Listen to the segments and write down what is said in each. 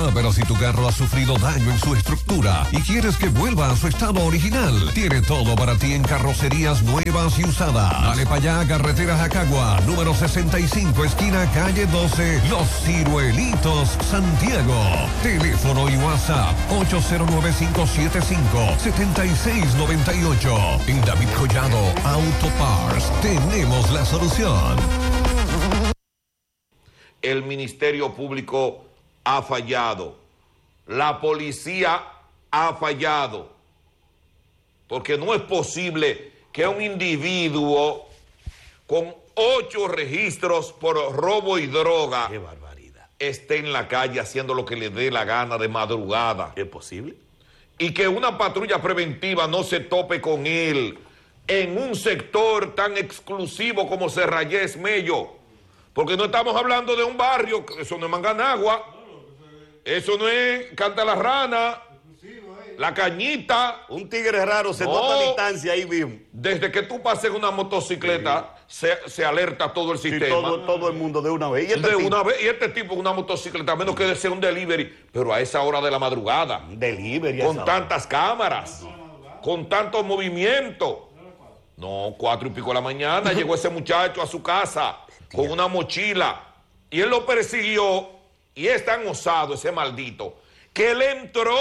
pero si tu carro ha sufrido daño en su estructura y quieres que vuelva a su estado original, tiene todo para ti en Carrocerías Nuevas y Usadas. Dale para allá, carretera Jacagua, número 65, esquina calle 12, Los Ciruelitos, Santiago. Teléfono y WhatsApp 809-575-7698. En David Collado Auto Parts tenemos la solución. El Ministerio Público ha fallado. La policía ha fallado. Porque no es posible que un individuo con 8 registros por robo y droga, ¡qué barbaridad!, esté en la calle haciendo lo que le dé la gana de madrugada. ¿Es posible? Y que una patrulla preventiva no se tope con él en un sector tan exclusivo como Serrayés Mello. Porque no estamos hablando de un barrio, eso no es Manganagua, eso no es Canta la Rana, La Cañita. Un tigre raro se nota a distancia ahí mismo. Desde que tú pases una motocicleta, se alerta todo el sistema. Sí, todo el mundo de una vez. ¿Y este tipo con una motocicleta, a menos que sea un delivery, pero a esa hora de la madrugada. Delivery. Con tantas cámaras, con tanto movimiento. No, 4 y pico de la mañana llegó ese muchacho a su casa con una mochila y él lo persiguió y es tan osado ese maldito que él entró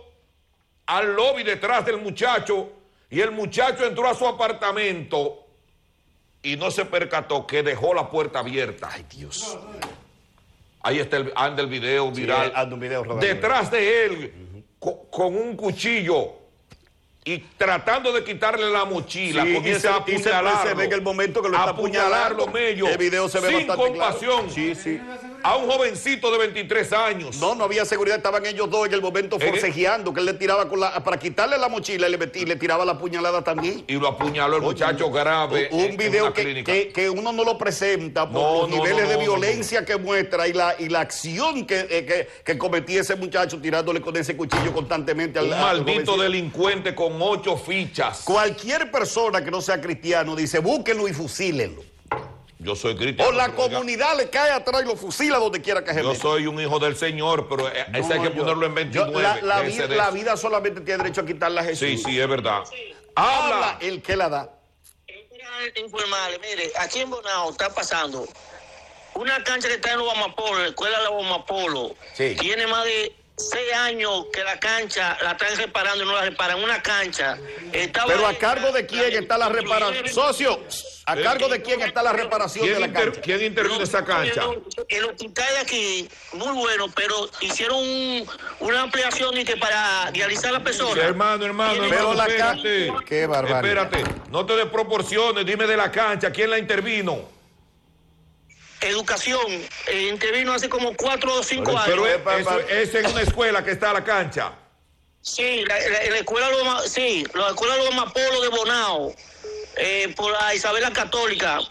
al lobby detrás del muchacho y el muchacho entró a su apartamento y no se percató que dejó la puerta abierta. Ay, Dios. Ahí está anda el video viral. Sí, anda un video rodando. Detrás de él con un cuchillo y tratando de quitarle la mochila, sí, comienza a apuñalarlo. Se ve en el momento que lo está apuñalarlo, Mello. El video se ve sin bastante compasión. Claro. Sí, sí. A un jovencito de 23 años. No había seguridad, estaban ellos dos en el momento forcejeando, que él le tiraba para quitarle la mochila y le tiraba la puñalada también. Y lo apuñaló el muchacho grave. Un video que uno no lo presenta por los niveles de violencia que muestra y la acción que cometía ese muchacho tirándole con ese cuchillo constantemente al maldito delincuente con 8 fichas. Cualquier persona que no sea cristiano dice, búsquenlo y fusílenlo. Yo soy cristiano. O la comunidad le cae atrás y lo fusila donde quiera que se meta. Yo soy un hijo del Señor, pero ese hay que ponerlo en 29. La vida solamente tiene derecho a quitarla a Jesús. Sí, es verdad. Sí. Habla el que la da. Informarle, mire, aquí en Bonao está pasando una cancha que está en los Guamapolo, la escuela de los Guamapolo. Sí. Tiene más de 6 años que la cancha la están reparando y no la reparan. Una cancha. Pero ¿a cargo de quién está la reparación? Socio, ¿a cargo de quién está la reparación de la cancha? ¿Quién intervino en esa cancha? El hospital de aquí, muy bueno, pero hicieron una ampliación y que para dializar a las personas. Sí, hermano, pero la cancha. Qué barbaridad. Espérate, no te desproporciones, dime de la cancha, ¿quién la intervino? Educación, intervino hace como 4 o 5 años. Pero es en una escuela que está la cancha. Sí, la escuela de los Guamapolo de Bonao, por la Isabela Católica.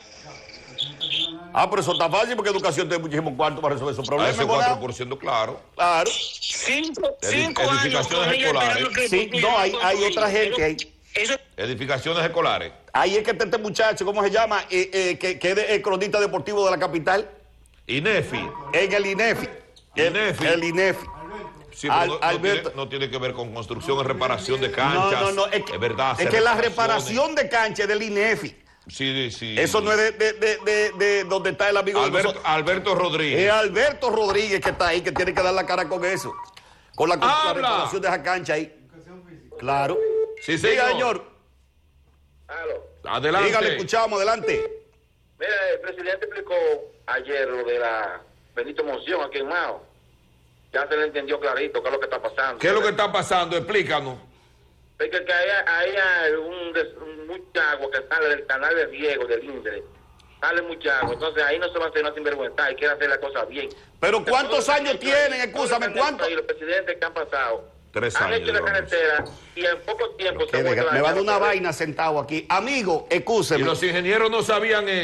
Pero eso está fácil porque educación tiene muchísimo cuarto para resolver esos problemas. Ese 4% claro. Claro. 5 años. Edificaciones escolares. Sí, no, hay otra gente ahí. Edificaciones escolares. Ahí es que está este muchacho, ¿cómo se llama? Que es el cronista deportivo de la capital. INEFI. En el INEFI. El INEFI. Sí, Alberto. No tiene que ver con construcción o reparación de canchas. No. Es verdad. Es que la reparación de canchas es del INEFI. Sí. Eso no es de donde está el amigo Alberto Rodríguez. Es Alberto Rodríguez que está ahí, que tiene que dar la cara con eso. Con la reparación de esa cancha ahí. Claro. Sí, señor. Aló. Adelante. Dígale, escuchamos, adelante. Mira, el presidente explicó ayer lo de la Benito Monción aquí en Mao. Ya se le entendió clarito qué es lo que está pasando. ¿Qué es lo que está pasando? Explícanos. Porque que hay mucha agua que sale del canal de riego del Indre. Sale mucha agua. Entonces ahí no se va a hacer una sinvergüenza. Hay que hacer la cosa bien. Pero ¿cuántos años tienen? Escúchame, ¿cuántos? Y los presidentes que han pasado 3 años. han hecho la carretera y en poco tiempo me va a dar una vaina sentado aquí. Amigo, escúcheme. Y los ingenieros no sabían eso.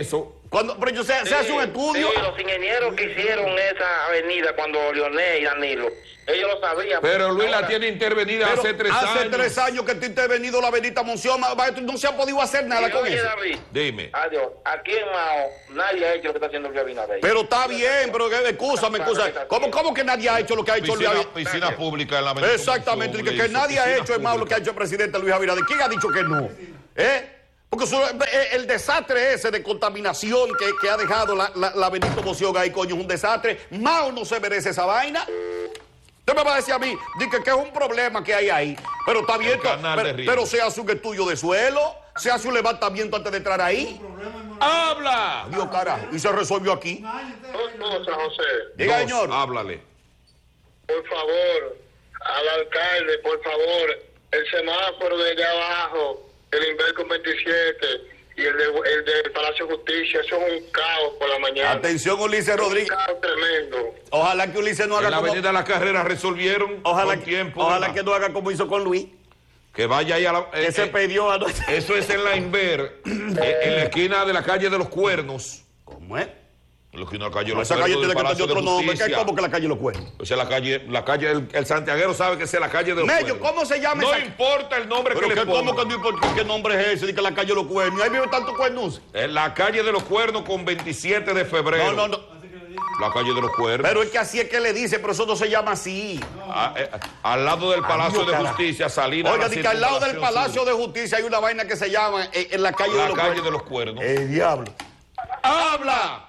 Pero se hace un estudio. Sí, los ingenieros que hicieron esa avenida cuando Leonel y Danilo, ellos lo sabían. Pero Luis la tiene intervenida hace 3 años. Hace 3 años que está intervenido la avenida Monción, no se ha podido hacer nada con eso. David, dime. Adiós. Aquí en Mao nadie ha hecho lo que está haciendo Luis Abinader. Pero está bien, pero excúsame. ¿Cómo que nadie ha hecho lo que ha hecho Luis Abinader? Piscina pública en la avenida. Exactamente, que nadie ha hecho en Mao lo que ha hecho el presidente Luis Abinader. ¿Quién ha dicho que no? Porque el desastre ese de contaminación que ha dejado la Benito Moción ahí, coño, es un desastre. Mao no se merece esa vaina. Usted me va a decir a mí que es un problema que hay ahí. Pero está bien, pero se hace un estudio de suelo, se hace un levantamiento antes de entrar ahí. ¡Habla! Dios carajo, y se resolvió aquí. Dos cosas, José. Diga, señor. Háblale. Por favor, al alcalde, por favor, el semáforo de allá abajo, el Inverco 27 y el del Palacio de Justicia, eso es un caos por la mañana. Atención, Ulises Rodríguez. Un caos tremendo. Ojalá que Ulises no haga en la avenida La Carrera resolvieron con tiempo. Ojalá que no haga como hizo con Luis. Que vaya ahí a la... que se pidió anoche. Eso es en la Inver, en la esquina de la calle de los Cuernos. ¿Cómo es? En la esquina de la calle de los Esa Cuernos. calle tiene que tener otro nombre. ¿Qué es como que la calle de los Cuernos? O sea, la calle el santiaguero sabe que es la calle de los Mello, Cuernos. ¿cómo se llama no esa? Importa el nombre pero que le pongan. ¿Cómo que no importa qué nombre es ese? Dice que la calle de los Cuernos. Ahí vive tantos cuernos. En la calle de los Cuernos con 27 de febrero. No. La calle de los Cuernos. Pero es que así es que le dice, pero eso no se llama así. Al lado del Palacio de Justicia, Salinas. Oiga, dice que al lado del Palacio de Justicia hay una vaina que se llama en la calle de los Cuernos. ¡El diablo! ¡Habla!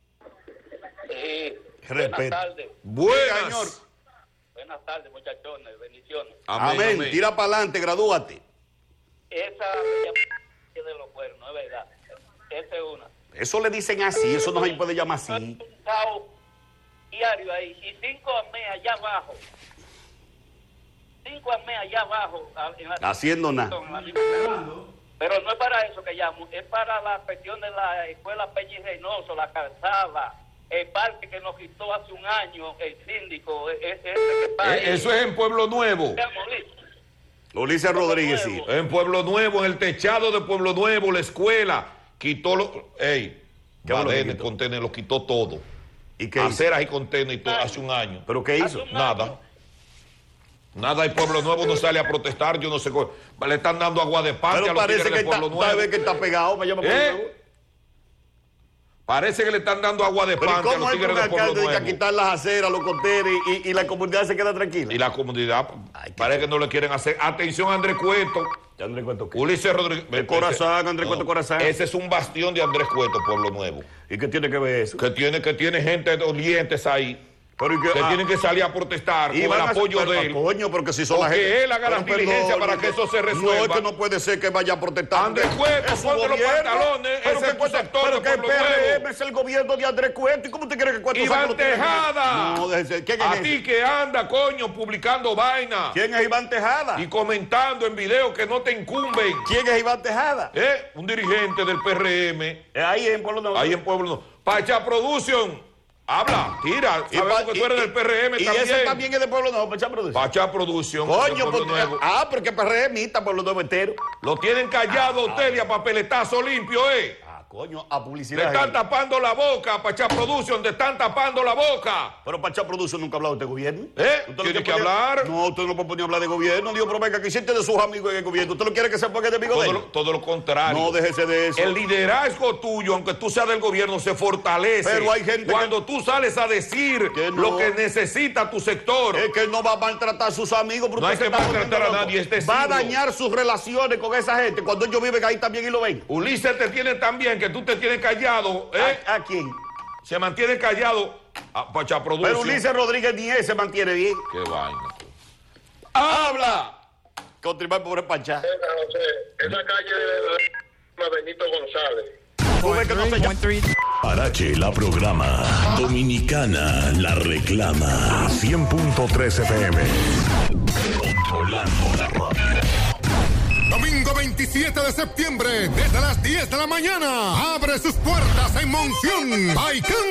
Sí. Buenas tardes. Buenas. Buenas tardes, muchachones. Bendiciones. Amén. Tira para adelante, gradúate. Esa de los Cuernos, es verdad. Esa es una. Eso le dicen así, eso no se puede llamar así. Un caos diario ahí y 5 AME allá abajo. 5 AME allá abajo. Haciendo nada. Pero no es para eso que llamo, es para la cuestión de la escuela Peña y Reynoso, la calzada, el parque que nos quitó hace un año el síndico. Eso es en Pueblo Nuevo. Ulises Rodríguez, sí. En Pueblo Nuevo, en el techado de Pueblo Nuevo, la escuela quitó los... Badenes, contenedores, lo quitó todo. ¿Y qué aceras y contenedores y todo hace un año. ¿Pero qué hizo? Nada. Nada, y Pueblo Nuevo no sale a protestar, yo no sé cómo. Le están dando agua de parque a los tigres de Pueblo Nuevo. Parece que está pegado, me llama Pueblo Nuevo. Parece que le están dando agua de parque a los tigres de Pueblo Nuevo. Que quitar las aceras, los contenes y la comunidad se queda tranquila. Y la comunidad parece que no le quieren hacer. Atención, Andrés Cueto. ¿Andrés Cueto qué? Ulises Rodríguez. El Corazán, Andrés Cueto Corazán. Ese es un bastión de Andrés Cueto, Pueblo Nuevo. ¿Y qué tiene que ver eso? Que tiene gente dolientes ahí. Que tienen que salir a protestar con el apoyo de él. Coño, porque si son que él haga las diligencias para que eso se resuelva. No, es que no puede ser que vaya a protestar. Andrés Cueto, ponte los pantalones. Ese es tu sector de Pueblo Nuevo. Es el gobierno de Andrés Cueto. ¿Y cómo te cree que Cueto Iván Tejada. No, déjese. ¿Quién es a ti que anda, coño, publicando vaina. ¿Quién es Iván Tejada? Y comentando en videos que no te incumben. ¿Quién es Iván Tejada? Un dirigente del PRM. Ahí en Pueblo Nuevo. Ahí en Pueblo Nuevo. Pacha Production. Habla, tira. Sabemos que tú eres del PRM también. Y ese también es de Pueblo Nuevo, Pachá Producción. Pachá Producción. Coño, porque PRMista, Pueblo Nuevo entero. Lo tienen callado a usted y a papeletazo limpio, Coño, a publicidad. Le están tapando la boca, Pachá Production, te están tapando la boca. Pero Pachá Producción nunca ha hablado de este gobierno. ¿Tiene que hablar? No, usted no puede hablar de gobierno. Dios, pero venga, que hiciste de sus amigos en el gobierno. ¿Usted no quiere que se ponga enemigo de ellos? Todo lo contrario. No, déjese de eso. El liderazgo tuyo, aunque tú seas del gobierno, se fortalece. Pero hay gente cuando tú sales a decir lo que necesita tu sector. Es que él no va a maltratar a sus amigos. No hay que maltratar a nadie. Va a dañar sus relaciones con esa gente cuando ellos viven ahí también y lo ven. Ulises te tiene tan bien que tú te tienes callado. ¿A quién? Se mantiene callado a Pachá Producción. Pero Ulises Rodríguez ni él se mantiene bien. Qué vaina. ¡Habla! Continuar por el Pachá. Esa calle de Benito González. Parache la programa. Dominicana la reclama. 100.3 FM. Controlando la radio. Domingo 27 de septiembre, desde las 10 de la mañana, abre sus puertas en Monción. Baikán